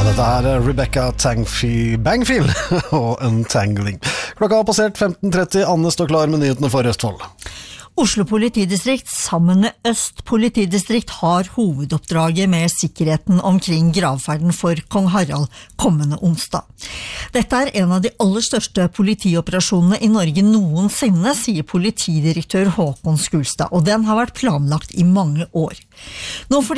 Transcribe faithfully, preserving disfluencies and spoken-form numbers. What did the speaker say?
Dette er Rebecca Tangfi Bangfield og Untangling. Klokka har passert femten tretti. Anne står klar med nyhetene for Østfold. Oslo politidistrikt sammen med Øst politidistrikt har hovedoppdraget med sikkerheten omkring gravferden for kong Harald kommende onsdag. Dette er en av de aller største politioperasjonene i Norge noensinne, sier politidirektør Håkon Skulstad, og den har vært planlagt i mange år. Nå får de